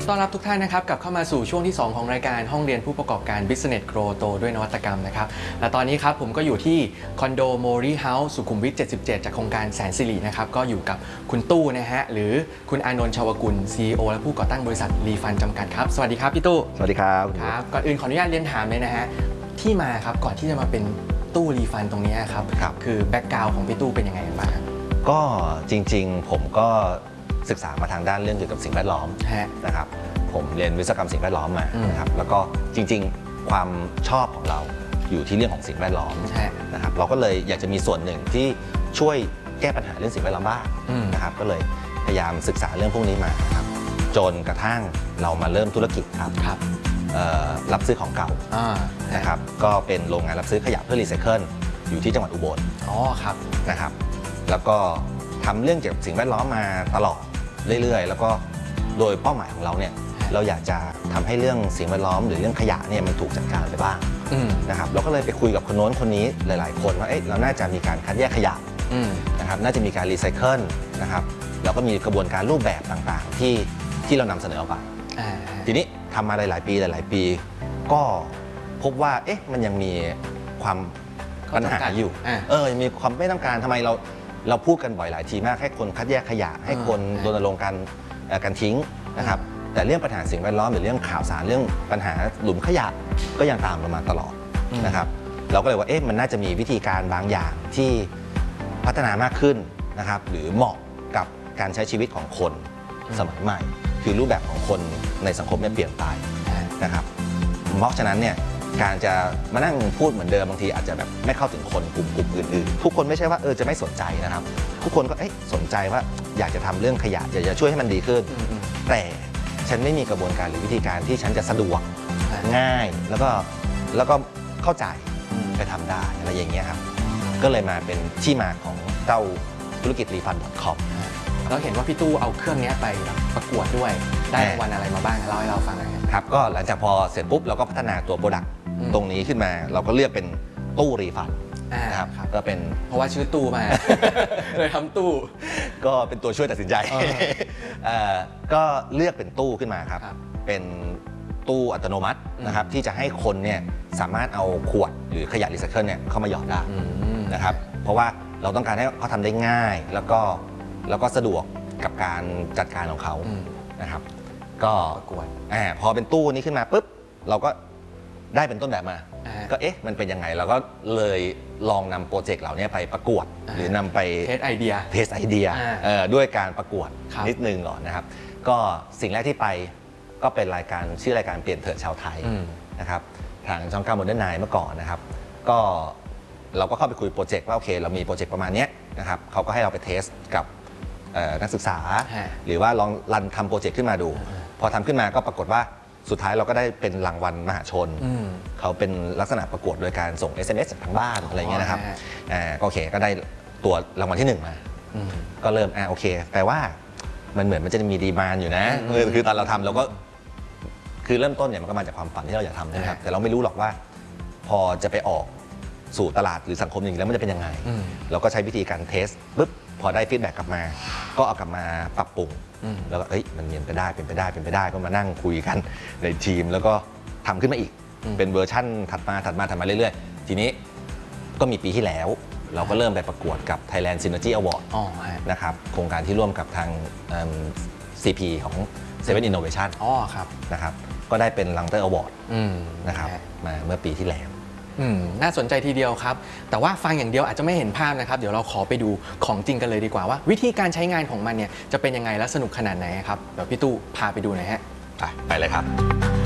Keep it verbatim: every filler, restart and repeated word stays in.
ต้อนรับทุกท่านนะครับกลับเข้ามาสู่ช่วงที่สองของรายการห้องเรียนผู้ประกอบการ Business Grow โตด้วยนวัตกรรมนะครับและตอนนี้ครับผมก็อยู่ที่คอนโดโมรีเฮาส์สุขุมวิทเจ็ดสิบเจ็ดจากโครงการแสนสิรินะครับก็อยู่กับคุณตู้นะฮะหรือคุณอานนท์ชวกุล ซี อี โอ และผู้ก่อตั้งบริษัทรีฟันจำกัดครับสวัสดีครับพี่ตู้สวัสดีครับครับก่อนอื่นขออนุญาตเรียนถามเลยนะฮะที่มาครับก่อนที่จะมาเป็นตู้รีฟันตรงนี้ครับคือแบ็กกราวด์ของพี่ตู้เป็นยังไงบ้างก็จริงๆผมก็ศึกษามาทางด้านเรื่องเกี่ยวกับสิ่งแวดล้อมนะครับผมเรียนวิศวกรรมสิ่งแวดล้อมมานะครับแล้วก็จริงๆความชอบของเราอยู่ที่เรื่องของสิ่งแวดล้อมนะครับเราก็เลยอยากจะมีส่วนหนึ่งที่ช่วยแก้ปัญหาเรื่องสิ่งแวดล้อมบ้างนะครับก็เลยพยายามศึกษาเรื่องพวกนี้มาครับจนกระทั่งเรามาเริ่มธุรกิจครับรับซื้อของเก่านะครับก็เป็นโรงงานรับซื้อขยะเพื่อรีไซเคิลอยู่ที่จังหวัดอุบลอ๋อครับนะครับแล้วก็ทำเรื่องเกี่ยวกับสิ่งแวดล้อมมาตลอดเรื่อยๆแล้วก็โดยเป้าหมายของเราเนี่ยเราอยากจะทำให้เรื่องสิ่งแวดล้อมหรือเรื่องขยะเนี่ยมันถูกจัดการไปบ้างนะครับเราก็เลยไปคุยกับคนโน้นคนนี้หลายๆคนว่าเอ๊ะเราน่าจะมีการคัดแยกขยะนะครับน่าจะมีการรีไซเคิลนะครับแล้วก็มีกระบวนการรูปแบบต่างๆที่ที่เรานำเสนอออกไปทีนี้ทำมาหลายๆปีหลายๆปีก็พบว่าเอ๊ะมันยังมีความปัญหาอยู่เออมีความไม่ต้องการทำไมเราเราพูดกันบ่อยหลายทีมากให้คนคัดแยกขยะให้คนรณรงค์การการทิ้งนะครับแต่เรื่องปัญหาสิ่งแวดล้อมหรือเรื่องข่าวสารเรื่องปัญหาหลุมขยะก็ยังตามเรามาตลอดนะครับเราก็เลยว่าเอ๊ะมันน่าจะมีวิธีการบางอย่างที่พัฒนามากขึ้นนะครับหรือเหมาะกับการใช้ชีวิตของคนสมัยใหม่คือรูปแบบของคนในสังคมเนี่ยเปลี่ยนไปนะครับเพราะฉะนั้นเนี่ยการจะมานั่งพูดเหมือนเดิมบางทีอาจจะแบบไม่เข้าถึงคนกลุ่มกลุ่มอื่นๆทุกคนไม่ใช่ว่าเออจะไม่สนใจนะครับทุกคนก็เอ๊ะสนใจว่าอยากจะทำเรื่องขยะอยากจะช่วยให้มันดีขึ้นแต่ฉันไม่มีกระบวนการหรือวิธีการที่ฉันจะสะดวกง่ายแล้วก็แล้วก็เข้าใจไปทำได้อะไรอย่างเงี้ยครับก็เลยมาเป็นที่มาของเจ้าธุรกิจ รีฟัน ดอท คอมแล้วเห็นว่าพี่ตู้เอาเครื่องนี้ไปประกวดด้วยได้รางวัลอะไรมาบ้างเล่าให้เราฟังหน่อยครับก็หลังจากพอเสร็จปุ๊บเราก็พัฒนาตัวโปรดักต์ตรงนี้ขึ้นมาเราก็เลือกเป็นตู้รีฟันนะครับก็เป็นเพราะว่าชื่อตู้มาเลยทำตู้ก็เป็นตัวช่วยตัดสินใจก็เลือกเป็นตู้ขึ้นมาครับเป็นตู้อัตโนมัตินะครับที่จะให้คนเนี่ยสามารถเอาขวดหรือขยะรีไซเคิลเนี่ยเข้ามาหยอดได้นะครับเพราะว่าเราต้องการให้เขาทำได้ง่ายแล้วก็แล้วก็สะดวกกับการจัดการของเขานะครับก็ประกวดพอเป็นตู้นี้ขึ้นมาปุ๊บเราก็ได้เป็นต้นแบบมาก็เอ๊ะมันเป็นยังไงเราก็เลยลองนำโปรเจกต์เหล่านี้ไปประกวดหรือนำไปเทสไอเดียเทสไอเดียด้วยการประกวดนิดนึงก่อนนะครับก็สิ่งแรกที่ไปก็เป็นรายการชื่อรายการเปลี่ยนเถิดชาวไทยนะครับทางช่องเก้าโมเดิร์นไนน์เมื่อก่อนนะครับก็เราก็เข้าไปคุยโปรเจกต์ว่าโอเคเรามีโปรเจกต์ประมาณนี้นะครับเขาก็ให้เราไปเทสกับนักศึกษาหรือว่าลองรันทำโปรเจกต์ขึ้นมาดูพอทำขึ้นมาก็ปรากฏว่าสุดท้ายเราก็ได้เป็นรางวัลมหาชนเขาเป็นลักษณะประกวดโดยการส่ง เอส เอ็ม เอส จากทางบ้านอะไรเงี้ยนะครับโอเคก็ได้ตัวรางวัลที่หนึ่งมาก็เริ่มอ่าโอเคแปลว่ามันเหมือนมันจะมีดีมานด์อยู่นะคือตอนเราทำเราก็คือเริ่มต้นเนี่ยมันก็มาจากความฝันที่เราอยากทำนะครับแต่เราไม่รู้หรอกว่าพอจะไปออกสู่ตลาดหรือสังคมอย่างนี้แล้วมันจะเป็นยังไงเราก็ใช้วิธีการเทสปุ๊บพอได้ฟีดแบ็กกลับมาก็เอากลับมาปรับปรุงแล้วก็เอ้ยมันเป็นไปได้เป็นไปได้เป็นไปได้ก็มานั่งคุยกันในทีมแล้วก็ทำขึ้นมาอีกเป็นเวอร์ชั่นถัดมาถัดมาถัดมาเรื่อยๆทีนี้ก็มีปีที่แล้วเราก็เริ่มไปประกวดกับ Thailand Synergy Award นะครับโครงการที่ร่วมกับทาง ซี พี ของ เซเว่น Innovation นะครับก็ได้เป็น Lanter Award นะครับมาเมื่อปีที่แล้วน่าสนใจทีเดียวครับแต่ว่าฟังอย่างเดียวอาจจะไม่เห็นภาพนะครับเดี๋ยวเราขอไปดูของจริงกันเลยดีกว่าว่าวิธีการใช้งานของมันเนี่ยจะเป็นยังไงและสนุกขนาดไหนครับเดี๋ยวพี่ตู้พาไปดูหน่อยฮะไปเลยครับ